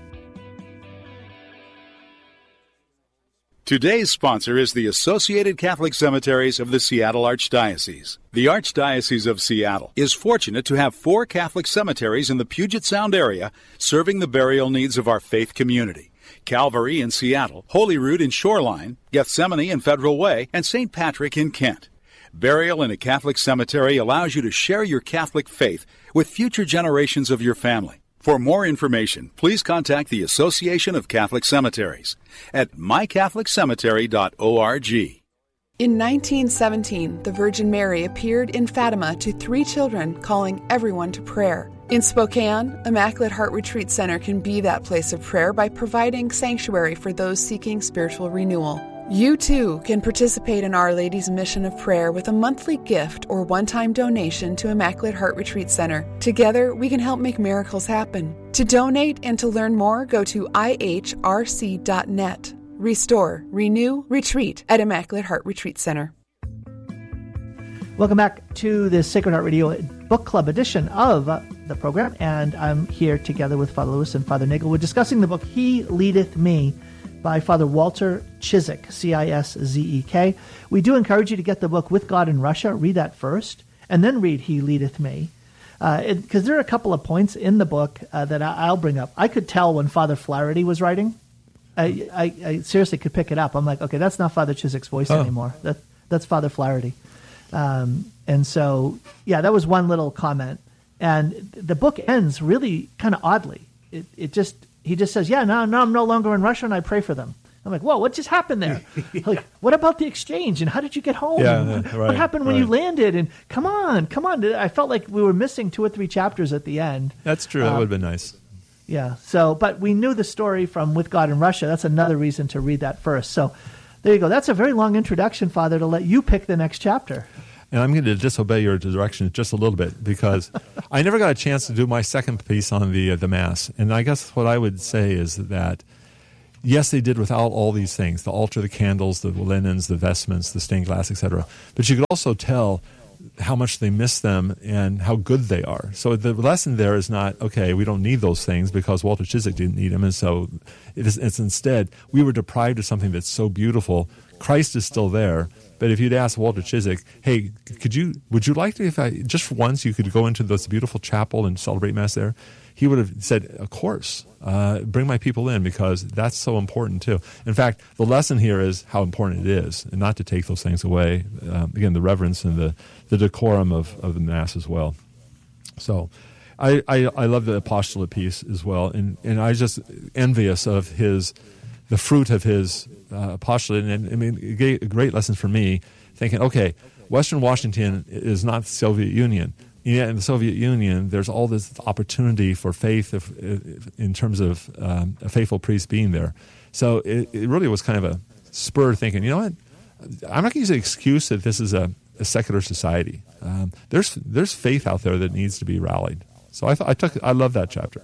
Speaker 8: Today's sponsor is the Associated Catholic Cemeteries of the Seattle Archdiocese. The Archdiocese of Seattle is fortunate to have four Catholic cemeteries in the Puget Sound area serving the burial needs of our faith community. Calvary in Seattle, Holyrood in Shoreline, Gethsemane in Federal Way, and Saint Patrick in Kent. Burial in a Catholic cemetery allows you to share your Catholic faith with future generations of your family. For more information, please contact the Association of Catholic Cemeteries at my catholic cemetery dot org.
Speaker 9: In nineteen seventeen, the Virgin Mary appeared in Fatima to three children, calling everyone to prayer. In Spokane, Immaculate Heart Retreat Center can be that place of prayer by providing sanctuary for those seeking spiritual renewal. You too can participate in Our Lady's mission of prayer with a monthly gift or one-time donation to Immaculate Heart Retreat Center. Together, we can help make miracles happen. To donate and to learn more, go to I H R C dot net. Restore, renew, retreat at Immaculate Heart Retreat Center.
Speaker 2: Welcome back to the Sacred Heart Radio Book Club edition of uh, the program, and I'm here together with Father Lewis and Father Nagel. We're discussing the book He Leadeth Me by Father Walter Chiswick, C I S Z E K. We do encourage you to get the book With God in Russia. Read that first, and then read He Leadeth Me. Because uh, there are a couple of points in the book uh, that I, I'll bring up. I could tell when Father Flaherty was writing. I, I, I seriously could pick it up. I'm like, okay, that's not Father Chiswick's voice oh. anymore. That, that's Father Flaherty. Um, and so, yeah, that was one little comment. And the book ends really kind of oddly. It, it just... He just says, yeah, no, no, I'm no longer in Russia, and I pray for them. I'm like, whoa, what just happened there? yeah. Like, what about the exchange, and how did you get home?
Speaker 3: Yeah,
Speaker 2: and
Speaker 3: yeah,
Speaker 2: what,
Speaker 3: right,
Speaker 2: what happened when
Speaker 3: right.
Speaker 2: you landed? And come on, come on. I felt like we were missing two or three chapters at the end.
Speaker 3: That's true. Um, that would have been nice.
Speaker 2: Yeah. So, but we knew the story from With God in Russia. That's another reason to read that first. So there you go. That's a very long introduction, Father, to let you pick the next chapter.
Speaker 3: And I'm going to disobey your direction just a little bit because I never got a chance to do my second piece on the uh, the Mass. And I guess what I would say is that, yes, they did without all these things, the altar, the candles, the linens, the vestments, the stained glass, et cetera. But you could also tell how much they miss them and how good they are. So the lesson there is not, okay, we don't need those things because Walter Chiswick didn't need them, and so it is, it's instead, we were deprived of something that's so beautiful. Christ is still there, but if you'd ask Walter Chiswick, hey, could you, would you like to, if I, just for once, you could go into this beautiful chapel and celebrate Mass there? He would have said, of course, uh, bring my people in because that's so important too. In fact, the lesson here is how important it is and not to take those things away. Um, again, the reverence and the, the decorum of, of the Mass as well. So I, I, I love the apostolate piece as well, and, and I was just envious of his, the fruit of his uh, apostolate. And I mean, it gave a great lesson for me, thinking, okay, Western Washington is not the Soviet Union. Yeah, in the Soviet Union, there's all this opportunity for faith if, if, in terms of um, a faithful priest being there. So it, it really was kind of a spur thinking, you know what, I'm not going to use the excuse that this is a, a secular society. Um, there's there's faith out there that needs to be rallied. So I th- I took I love that chapter.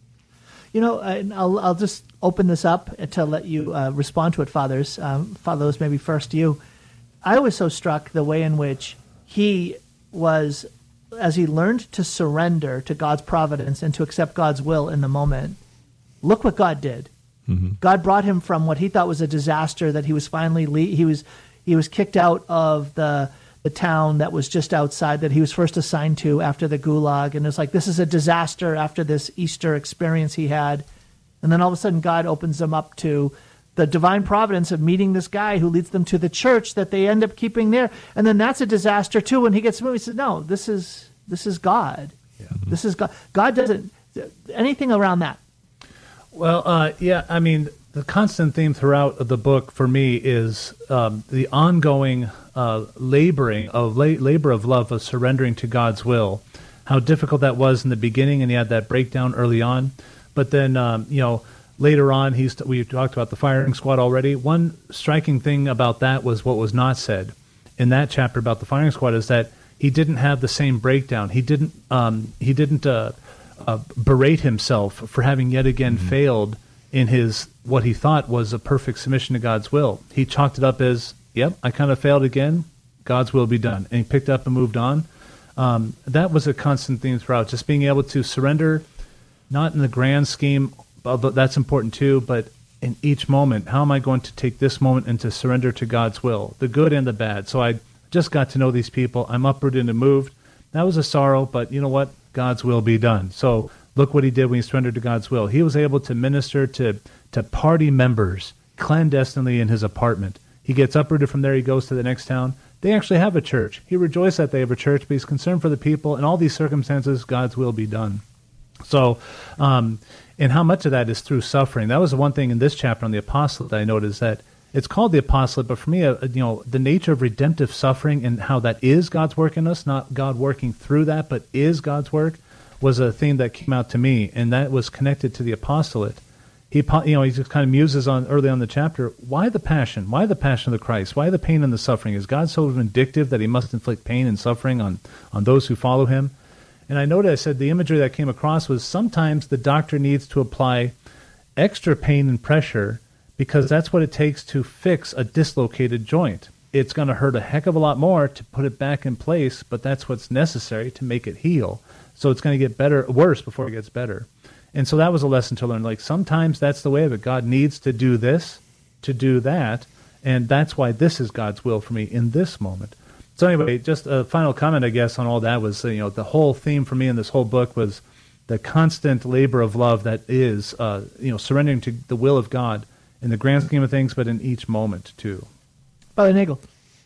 Speaker 2: You know, I'll I'll just open this up to let you uh, respond to it, Fathers. Um, Fathers, maybe first you. I was so struck the way in which he was, as he learned to surrender to God's providence and to accept God's will in the moment. Look what God did. Mm-hmm. God brought him from what he thought was a disaster, that he was finally le- he was he was kicked out of the the town that was just outside that he was first assigned to after the Gulag, and it's like, this is a disaster after this Easter experience he had. And then all of a sudden God opens them up to the divine providence of meeting this guy who leads them to the church that they end up keeping there. And then that's a disaster too when he gets moved. He says, no, this is this is God. Yeah. This is God. God doesn't anything around that.
Speaker 1: Well, uh, yeah, I mean, the constant theme throughout the book for me is um, the ongoing uh, laboring of la- labor of love, of surrendering to God's will. How difficult that was in the beginning, and he had that breakdown early on. But then, um, you know, later on, he's we talked about the firing squad already. One striking thing about that was what was not said in that chapter about the firing squad is that he didn't have the same breakdown. He didn't. Um, he didn't. Uh, Uh, berate himself for having yet again mm-hmm. failed in his what he thought was a perfect submission to God's will. He chalked it up as, yep, I kind of failed again, God's will be done. And he picked up and moved on. Um, that was a constant theme throughout, just being able to surrender, not in the grand scheme, although that's important too, but in each moment, how am I going to take this moment and to surrender to God's will, the good and the bad. So I just got to know these people. I'm uprooted and moved. That was a sorrow, but you know what? God's will be done. So look what he did when he surrendered to God's will. He was able to minister to, to party members clandestinely in his apartment. He gets uprooted from there. He goes to the next town. They actually have a church. He rejoiced that they have a church, but he's concerned for the people. In all these circumstances, God's will be done. So, um, and how much of that is through suffering? That was the one thing in this chapter on the apostolate that I noticed, that it's called the apostolate, but for me, uh, you know, the nature of redemptive suffering and how that is God's work in us, not God working through that, but is God's work, was a theme that came out to me, and that was connected to the apostolate. He, you know, he just kind of muses on early on in the chapter, why the passion? Why the passion of the Christ? Why the pain and the suffering? Is God so vindictive that he must inflict pain and suffering on, on those who follow him? And I noted, I said, the imagery that came across was sometimes the doctor needs to apply extra pain and pressure because that's what it takes to fix a dislocated joint. It's going to hurt a heck of a lot more to put it back in place, but that's what's necessary to make it heal. So it's going to get better, worse before it gets better. And so that was a lesson to learn. Like, sometimes that's the way of it. God needs to do this, to do that, and that's why this is God's will for me in this moment. So anyway, just a final comment, I guess, on all that was, you know, the whole theme for me in this whole book was the constant labor of love that is, uh, you know, surrendering to the will of God in the grand scheme of things, but in each moment, too.
Speaker 2: Father Nagel.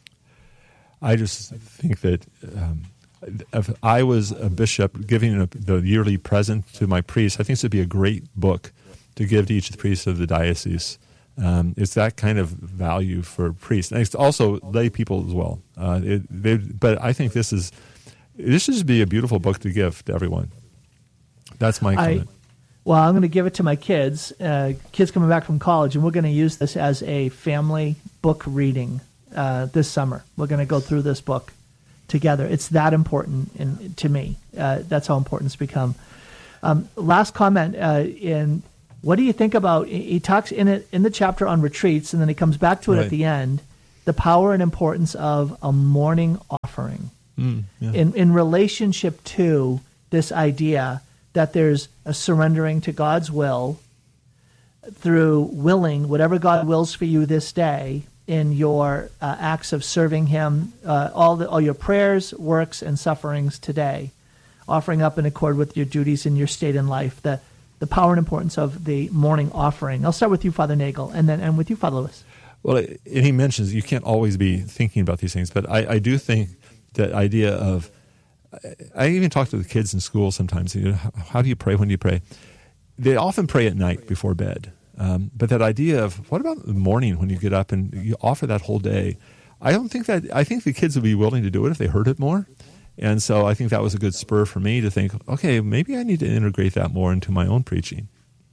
Speaker 3: I just think that um, if I was a bishop giving a, the yearly present to my priests, I think this would be a great book to give to each of the priests of the diocese. Um, it's that kind of value for priests. And it's also lay people as well. Uh, it, they, but I think this is this should be a beautiful book to give to everyone. That's my comment. I,
Speaker 2: Well, I'm going to give it to my kids, uh, kids coming back from college, and we're going to use this as a family book reading uh, this summer. We're going to go through this book together. It's that important in, to me. Uh, that's how important it's become. Um, last comment uh, in what do you think about? He talks in it in the chapter on retreats, and then he comes back to it
Speaker 3: right.
Speaker 2: at the end. The power and importance of a morning offering
Speaker 3: mm, yeah.
Speaker 2: in in relationship to this idea that there's a surrendering to God's will through willing whatever God wills for you this day in your uh, acts of serving Him, uh, all the all your prayers, works, and sufferings today, offering up in accord with your duties and your state in life. The the power and importance of the morning offering. I'll start with you, Father Nagel, and then and with you, Father Lewis.
Speaker 3: Well, and he mentions you can't always be thinking about these things, but I, I do think that idea of, I even talk to the kids in school sometimes, you know, how, how do you pray, when do you pray? They often pray at night before bed. Um, but that idea of, what about the morning when you get up and you offer that whole day? I don't think that, I think the kids would be willing to do it if they heard it more. And so I think that was a good spur for me to think, okay, maybe I need to integrate that more into my own preaching.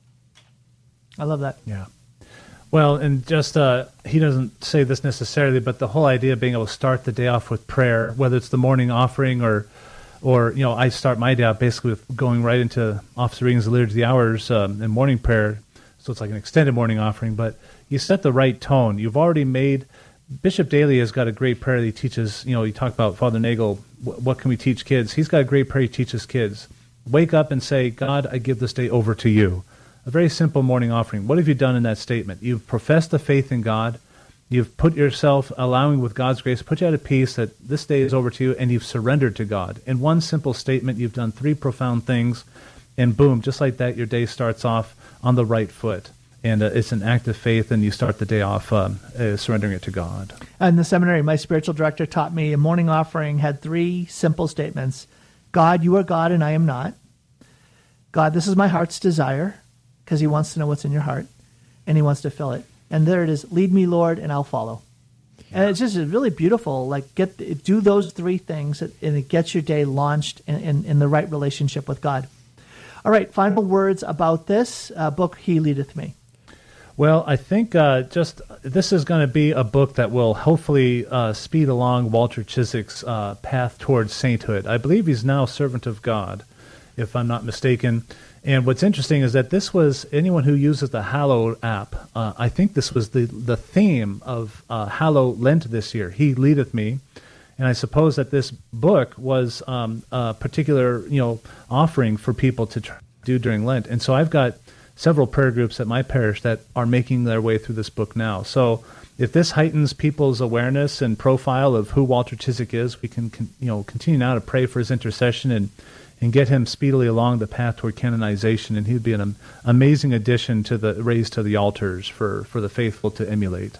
Speaker 2: I love that.
Speaker 1: Yeah. Well, and just, uh, he doesn't say this necessarily, but the whole idea of being able to start the day off with prayer, whether it's the morning offering or, or you know, I start my day out basically with going right into office readings, the liturgy of the hours, um, and morning prayer. So it's like an extended morning offering, but you set the right tone. You've already made, Bishop Daly has got a great prayer that he teaches, you know, you talk about Father Nagel, what can we teach kids? He's got a great prayer he teaches kids. Wake up and say, God, I give this day over to you. A very simple morning offering. What have you done in that statement? You've professed the faith in God. You've put yourself, allowing with God's grace, put you at a peace that this day is over to you, and you've surrendered to God. In one simple statement, you've done three profound things, and boom, just like that, your day starts off on the right foot. And uh, it's an act of faith, and you start the day off um, uh, surrendering it to God.
Speaker 2: In the seminary, my spiritual director taught me a morning offering had three simple statements. God, you are God, and I am not. God, this is my heart's desire, because he wants to know what's in your heart, and he wants to fill it. And there it is, lead me, Lord, and I'll follow. Yeah. And it's just really beautiful. Like, get do those three things, and it gets your day launched in, in, in the right relationship with God. All right, final words about this uh, book, He Leadeth Me.
Speaker 1: Well, I think uh, just this is going to be a book that will hopefully uh, speed along Walter Chiswick's uh, path towards sainthood. I believe he's now servant of God, if I'm not mistaken. And what's interesting is that this was, anyone who uses the Hallow app, uh, I think this was the, the theme of uh, Hallow Lent this year, He Leadeth Me. And I suppose that this book was um, a particular, you know, offering for people to try to do during Lent. And so I've got several prayer groups at my parish that are making their way through this book now. So if this heightens people's awareness and profile of who Walter Chiswick is, we can, con- you know, continue now to pray for his intercession and and get him speedily along the path toward canonization, and he'd be an um, amazing addition to the raised to the altars for, for the faithful to emulate.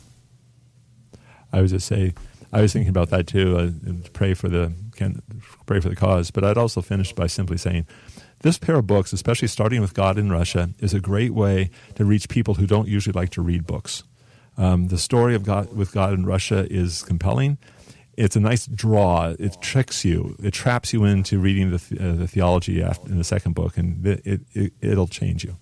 Speaker 3: I was just say, I was thinking about that too, uh, and pray for the can, pray for the cause. But I'd also finish by simply saying, this pair of books, especially starting with God in Russia, is a great way to reach people who don't usually like to read books. Um, the story of God with God in Russia is compelling. It's a nice draw. It tricks you. It traps you into reading the, th- uh, the theology after, in the second book, and it, it, it, it'll change you.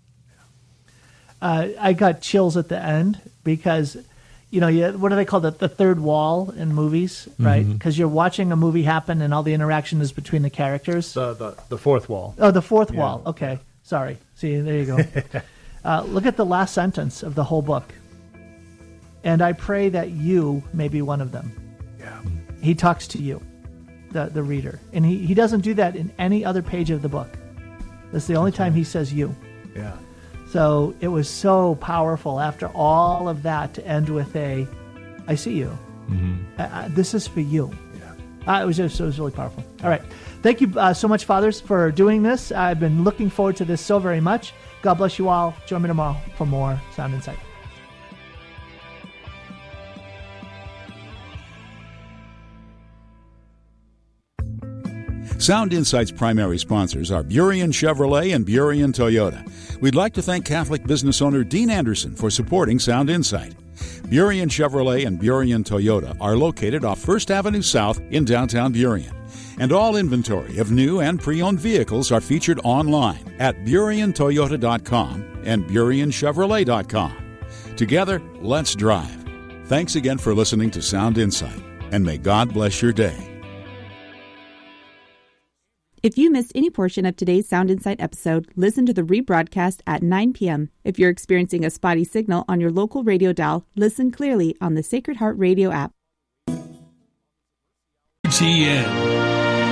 Speaker 2: Uh, I got chills at the end because, you know, you, what do they call it? The third wall in movies, right? Because mm-hmm. you're watching a movie happen and all the interaction is between the characters.
Speaker 1: The, the, the fourth wall.
Speaker 2: Oh, the fourth
Speaker 1: yeah.
Speaker 2: wall. Okay. Sorry. See, there you go. uh, look at the last sentence of the whole book. And I pray that you may be one of them.
Speaker 1: Yeah.
Speaker 2: He talks to you, the, the reader. And he, he doesn't do that in any other page of the book. That's the only time he says you.
Speaker 1: Yeah.
Speaker 2: So it was so powerful after all of that to end with a, I see you.
Speaker 3: Mm-hmm.
Speaker 2: Uh, this is for you.
Speaker 1: Yeah.
Speaker 2: Uh, it was just, it was really powerful. All right. Thank you uh, so much, fathers, for doing this. I've been looking forward to this so very much. God bless you all. Join me tomorrow for more Sound Insight.
Speaker 8: Sound Insight's primary sponsors are Burien Chevrolet and Burien Toyota. We'd like to thank Catholic business owner Dean Anderson for supporting Sound Insight. Burien Chevrolet and Burien Toyota are located off First Avenue South in downtown Burien. And all inventory of new and pre-owned vehicles are featured online at burien toyota dot com and burien chevrolet dot com. Together, let's drive. Thanks again for listening to Sound Insight, and may God bless your day.
Speaker 4: If you missed any portion of today's Sound Insight episode, listen to the rebroadcast at nine p.m. If you're experiencing a spotty signal on your local radio dial, listen clearly on the Sacred Heart Radio app.
Speaker 10: T N.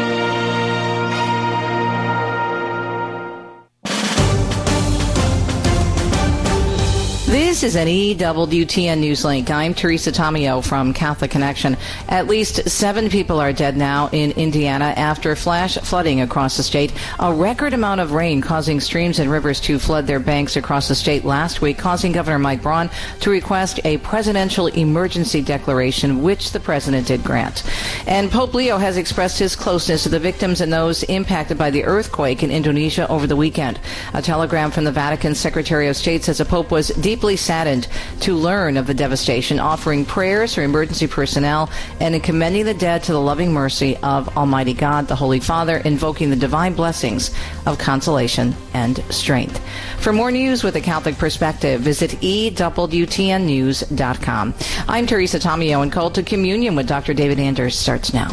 Speaker 11: This is an E W T N Newslink. I'm Teresa Tomeo from Catholic Connection. At least seven people are dead now in Indiana after flash flooding across the state. A record amount of rain causing streams and rivers to flood their banks across the state last week, causing Governor Mike Braun to request a presidential emergency declaration, which the president did grant. And Pope Leo has expressed his closeness to the victims and those impacted by the earthquake in Indonesia over the weekend. A telegram from the Vatican Secretary of State says the Pope was deeply saddened to learn of the devastation, offering prayers for emergency personnel and in commending the dead to the loving mercy of Almighty God, the Holy Father, invoking the divine blessings of consolation and strength. For more news with a Catholic perspective, visit E W T N news dot com. I'm Teresa Tomeo, and Call to Communion with Doctor David Anders starts now.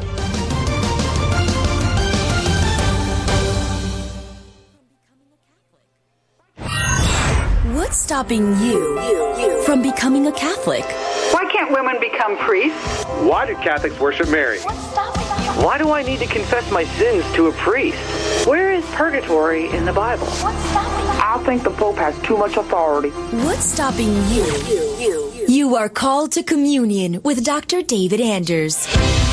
Speaker 12: What's stopping you, you, you from becoming a Catholic?
Speaker 13: Why can't women become priests?
Speaker 14: Why do Catholics worship Mary?
Speaker 12: What's stopping you?
Speaker 14: Why do I need to confess my sins to a priest?
Speaker 13: Where is purgatory in the Bible?
Speaker 12: What's stopping you?
Speaker 13: I think the Pope has too much authority.
Speaker 12: What's stopping you? You, you, you. You are called to communion with Doctor David Anders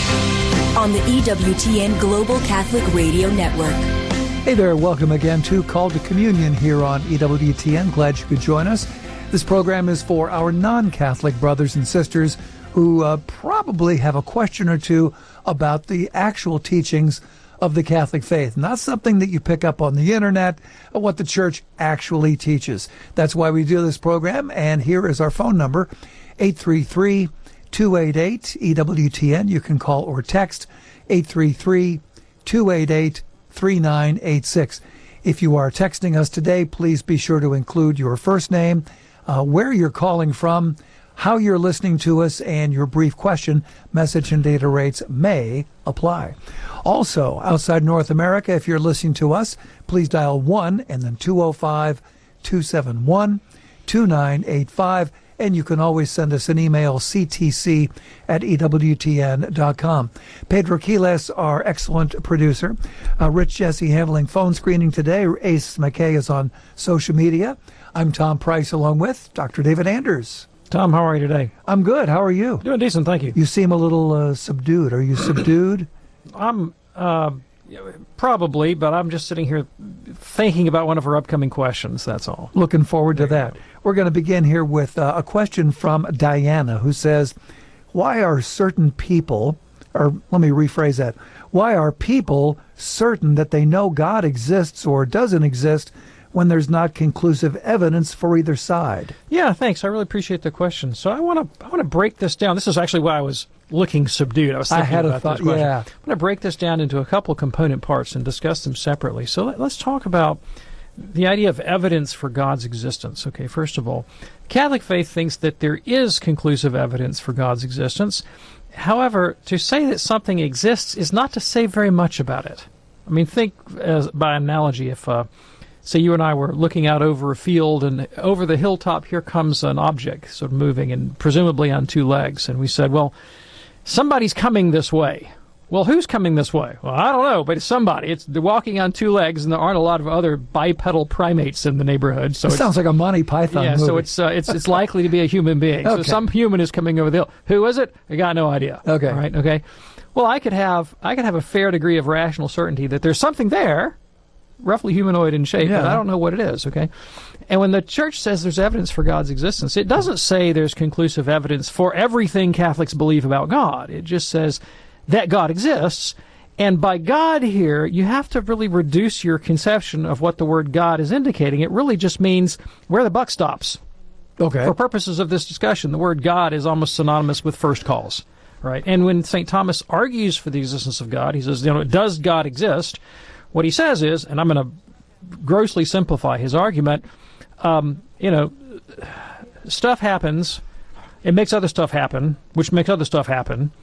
Speaker 12: on the E W T N Global Catholic Radio Network.
Speaker 15: Hey there, welcome again to Call to Communion here on E W T N. Glad you could join us. This program is for our non-Catholic brothers and sisters who uh, probably have a question or two about the actual teachings of the Catholic faith, not something that you pick up on the internet, or what the church actually teaches. That's why we do this program, and here is our phone number, eight three three, two eight eight, E W T N. You can call or text eight three three, two eight eight, three nine eight six. If you are texting us today, please be sure to include your first name, uh, where you're calling from, how you're listening to us, and your brief question. Message and data rates may apply. Also, outside North America, if you're listening to us, please dial one and then two oh five, two seven one, two nine eight five. And you can always send us an email, c t c at e w t n dot com. Pedro Quiles, our excellent producer. Uh, Rich Jesse handling phone screening today. Ace McKay is on social media. I'm Tom Price along with Doctor David Anders.
Speaker 16: Tom, how are you today?
Speaker 15: I'm good. How are you?
Speaker 16: Doing decent, thank you.
Speaker 15: You seem a little uh, subdued. Are you subdued?
Speaker 16: I'm uh, probably, but I'm just sitting here thinking about one of our upcoming questions, that's all.
Speaker 15: Looking forward to that. We're going to begin here with uh, a question from Diana, who says, why are certain people, or let me rephrase that, why are people certain that they know God exists or doesn't exist when there's not conclusive evidence for either side?
Speaker 16: Yeah, thanks. I really appreciate the question. So I want to I want to break this down. This is actually why I was looking subdued. I was thinking
Speaker 15: I had
Speaker 16: about
Speaker 15: a thought,
Speaker 16: this question.
Speaker 15: yeah.
Speaker 16: I'm going to break this down into a couple component parts and discuss them separately. So let, let's talk about the idea of evidence for God's existence. Okay, first of all, Catholic faith thinks that there is conclusive evidence for God's existence. However, to say that something exists is not to say very much about it. I mean, think as, by analogy, if, uh, say, you and I were looking out over a field, and over the hilltop here comes an object sort of moving, and presumably on two legs, and we said, well, somebody's coming this way. Well, who's coming this way? Well, I don't know, but it's somebody. It's they're walking on two legs, and there aren't a lot of other bipedal primates in the neighborhood. So
Speaker 15: it sounds like a Monty Python
Speaker 16: yeah,
Speaker 15: movie.
Speaker 16: so it's uh, it's it's likely to be a human being.
Speaker 15: Okay.
Speaker 16: So some human is coming over the hill. Who is it? I got no idea.
Speaker 15: Okay.
Speaker 16: All right. Okay. Well, I could have I could have a fair degree of rational certainty that there's something there, roughly humanoid in shape,
Speaker 15: Yeah.
Speaker 16: but I don't know what it is. Okay. And when the church says there's evidence for God's existence, it doesn't say there's conclusive evidence for everything Catholics believe about God. It just says that God exists. And by God here, you have to really reduce your conception of what the word God is indicating. It really just means where the buck stops.
Speaker 15: Okay.
Speaker 16: For purposes of this discussion, the word God is almost synonymous with first calls, right? And when Saint Thomas argues for the existence of God, he says, you know, does God exist? What he says is, and I'm going to grossly simplify his argument, um, you know, stuff happens, it makes other stuff happen, which makes other stuff happen,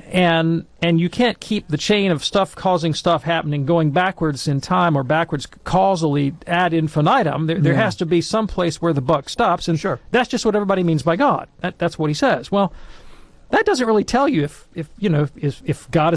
Speaker 16: and and you can't keep the chain of stuff causing stuff happening going backwards in time or backwards causally ad infinitum. There, there
Speaker 15: Yeah.
Speaker 16: has to be some place where the buck stops, and
Speaker 15: sure.
Speaker 16: that's just what everybody means by God. That, that's what he says. Well, that doesn't really tell you if, if you know if, if God